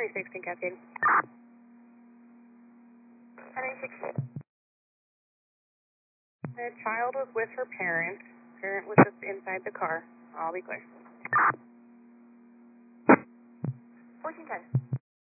Henry 16, Captain. Henry 16. The child was with her parent. Parent was just inside the car. I'll be clear. 1410.